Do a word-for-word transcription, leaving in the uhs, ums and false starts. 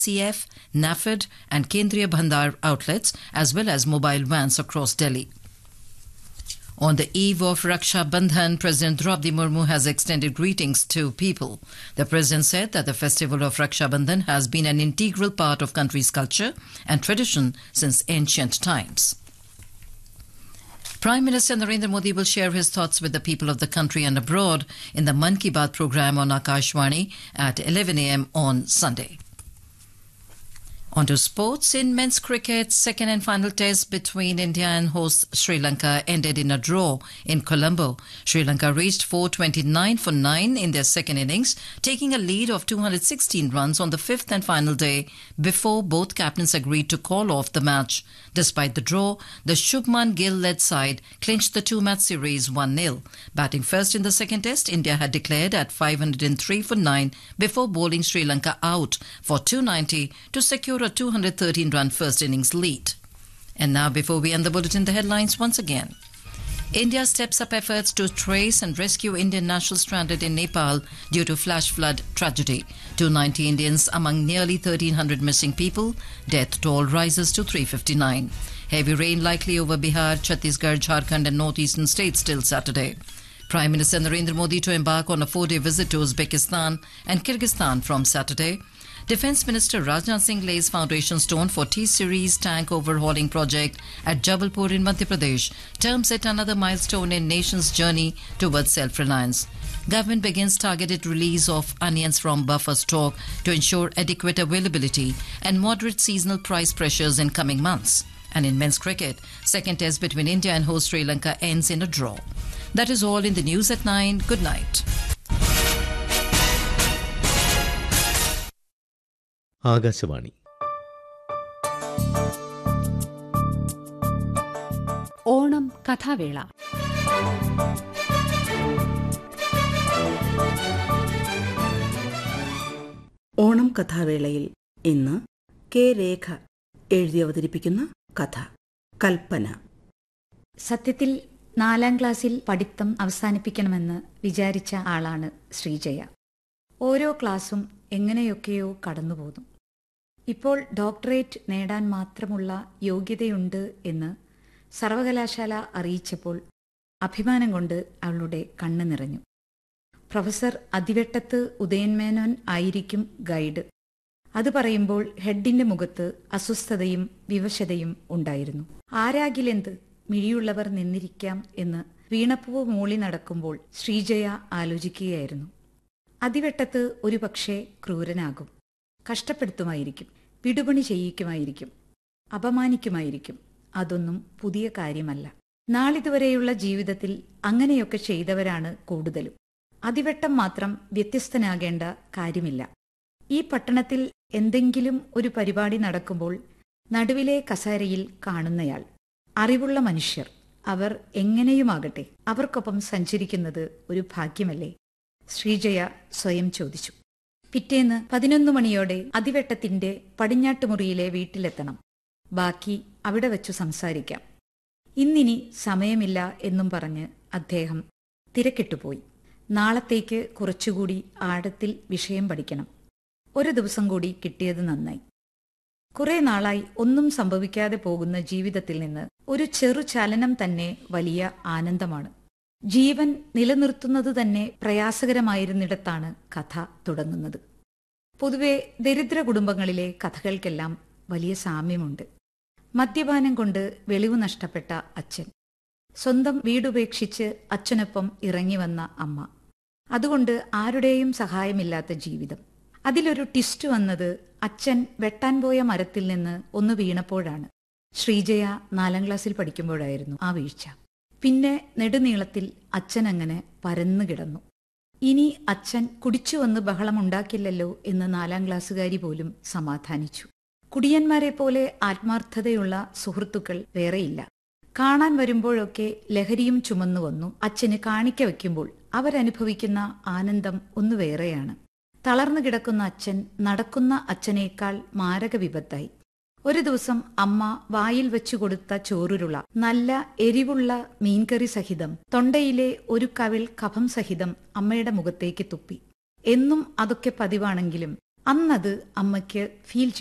C F, NAFED and Kendriya Bhandar outlets as well as mobile vans across Delhi. On the eve of Raksha Bandhan, President Draupadi Murmu has extended greetings to people. The President said that the festival of Raksha Bandhan has been an integral part of country's culture and tradition since ancient times. Prime Minister Narendra Modi will share his thoughts with the people of the country and abroad in the Mann Ki Baat program on Akashvani at eleven a m on Sunday. On to sports. In men's cricket, second and final test between India and host Sri Lanka ended in a draw in Colombo. Sri Lanka reached four twenty-nine for nine in their second innings, taking a lead of two hundred sixteen runs on the fifth and final day before both captains agreed to call off the match. Despite the draw, the Shubman Gill-led side clinched the two-match series one nil. Batting first in the second test, India had declared at five hundred three for nine before bowling Sri Lanka out for two ninety to secure a two hundred thirteen run first innings lead. And now, before we end the bulletin, the headlines once again. India steps up efforts to trace and rescue Indian nationals stranded in Nepal due to flash flood tragedy. two hundred ninety Indians among nearly thirteen hundred missing people. Death toll rises to three hundred fifty-nine. Heavy rain likely over Bihar, Chhattisgarh, Jharkhand and northeastern states till Saturday. Prime Minister Narendra Modi to embark on a four-day visit to Uzbekistan and Kyrgyzstan from Saturday. Defence Minister Rajnath Singh lays foundation stone for T-Series tank overhauling project at Jabalpur in Madhya Pradesh, terms it another milestone in nation's journey towards self-reliance. Government begins targeted release of onions from buffer stock to ensure adequate availability and moderate seasonal price pressures in coming months. And in men's cricket, second test between India and host Sri Lanka ends in a draw. That is all in the news at nine. Good night. Akashvani. Onam കഥാവേള. Onam കഥാവേളയിൽ ഇന്ന് K രേഖ എഴുതി അവതരിപ്പിക്കുന്ന കഥ കൽപ്പന. സത്യത്തിൽ നാലാം ക്ലാസ്സിൽ പഠിത്തം അവസാനിപ്പിക്കണമെന്ന് വിചാരിച്ച ആളാണ് ശ്രീജയ. ഓരോ ക്ലാസ്സും എങ്ങനെയൊക്കെയോ കടന്നുപോകുന്നു. ഇപ്പോൾ ഡോക്ടറേറ്റ് നേടാൻ മാത്രമുള്ള യോഗ്യതയുണ്ട് എന്ന് സർവകലാശാല അറിയിച്ചപ്പോൾ അഭിമാനം കൊണ്ട് അവളുടെ കണ്ണ് നിറഞ്ഞു. പ്രൊഫസർ അതിവെട്ടത്ത് ഉദയൻമേനോൻ ആയിരിക്കും ഗൈഡ്. അത് പറയുമ്പോൾ ഹെഡിന്റെ മുഖത്ത് അസ്വസ്ഥതയും വിവശതയും ഉണ്ടായിരുന്നു. ആരാകിലെന്ത്, മിഴിയുള്ളവർ നിന്നിരിക്കാം എന്ന് വീണപ്പൂവ് മൂളി നടക്കുമ്പോൾ ശ്രീജയ ആലോചിക്കുകയായിരുന്നു. അതിവെട്ടത്ത് ഒരുപക്ഷെ ക്രൂരനാകും, കഷ്ടപ്പെടുത്തുമായിരിക്കും, വിടുപണി ചെയ്യിക്കുമായിരിക്കും, അപമാനിക്കുമായിരിക്കും. അതൊന്നും പുതിയ കാര്യമല്ല. നാളിതുവരെയുള്ള ജീവിതത്തിൽ അങ്ങനെയൊക്കെ ചെയ്തവരാണ് കൂടുതലും. അതിവെട്ടം മാത്രം വ്യത്യസ്തനാകേണ്ട കാര്യമില്ല. ഈ പട്ടണത്തിൽ എന്തെങ്കിലും ഒരു പരിപാടി നടക്കുമ്പോൾ നടുവിലെ കസേരയിൽ കാണുന്നയാൾ. അറിവുള്ള മനുഷ്യർ, അവർ എങ്ങനെയുമാകട്ടെ, അവർക്കൊപ്പം സഞ്ചരിക്കുന്നത് ഒരു ഭാഗ്യമല്ലേ? ശ്രീജയ സ്വയം ചോദിച്ചു. പിറ്റേന്ന് പതിനൊന്നു മണിയോടെ അതിവെട്ടത്തിന്റെ പടിഞ്ഞാട്ടുമുറിയിലെ വീട്ടിലെത്തണം. ബാക്കി അവിടെ വച്ചു സംസാരിക്കാം. ഇന്നിനി സമയമില്ല എന്നും പറഞ്ഞ് അദ്ദേഹം തിരക്കിട്ടുപോയി. നാളത്തേക്ക് കുറച്ചുകൂടി ആഴത്തിൽ വിഷയം പഠിക്കണം. ഒരു ദിവസം കൂടി കിട്ടിയത് നന്നായി. കുറെ നാളായി ഒന്നും സംഭവിക്കാതെ പോകുന്ന ജീവിതത്തിൽ നിന്ന് ഒരു ചെറു ചലനം തന്നെ വലിയ ആനന്ദമാണ്. ജീവൻ നിലനിർത്തുന്നത് തന്നെ പ്രയാസകരമായിരുന്നിടത്താണ് കഥ തുടങ്ങുന്നത്. പൊതുവെ ദരിദ്ര കുടുംബങ്ങളിലെ കഥകൾക്കെല്ലാം വലിയ സാമ്യമുണ്ട്. മദ്യപാനം കൊണ്ട് വെളിവ് നഷ്ടപ്പെട്ട അച്ഛൻ, സ്വന്തം വീടുപേക്ഷിച്ച് അച്ഛനൊപ്പം ഇറങ്ങി വന്ന അമ്മ, അതുകൊണ്ട് ആരുടെയും സഹായമില്ലാത്ത ജീവിതം. അതിലൊരു ട്വിസ്റ്റ് വന്നത് അച്ഛൻ വെട്ടാൻ പോയ മരത്തിൽ നിന്ന് ഒന്ന് വീണപ്പോഴാണ്. ശ്രീജയ നാലാം ക്ലാസ്സിൽ പഠിക്കുമ്പോഴായിരുന്നു ആ വീഴ്ച. പിന്നെ നെടുനീളത്തിൽ അച്ഛൻ അങ്ങനെ പരന്നു കിടന്നു. ഇനി അച്ഛൻ കുടിച്ചു വന്ന് ബഹളമുണ്ടാക്കില്ലല്ലോ എന്ന് നാലാം ക്ലാസ്സുകാരി പോലും സമാധാനിച്ചു. കുടിയന്മാരെ പോലെ ആത്മാർത്ഥതയുള്ള സുഹൃത്തുക്കൾ വേറെയില്ല. കാണാൻ വരുമ്പോഴൊക്കെ ലഹരിയും ചുമന്നു വന്നു അച്ഛന് കാണിക്ക വയ്ക്കുമ്പോൾ അവരനുഭവിക്കുന്ന ആനന്ദം ഒന്നു വേറെയാണ്. തളർന്നു കിടക്കുന്ന അച്ഛൻ നടക്കുന്ന അച്ഛനേക്കാൾ മാരക വിപത്തായി. ഒരു ദിവസം അമ്മ വായിൽ വെച്ചു കൊടുത്ത ചോറുരുള നല്ല എരിവുള്ള മീൻകറി സഹിതം തൊണ്ടയിലെ ഒരു കവിൾ കഫം സഹിതം അമ്മയുടെ മുഖത്തേക്ക് തുപ്പി. എന്നും അതൊക്കെ പതിവാണെങ്കിലും അന്നത് അമ്മയ്ക്ക് ഫീൽ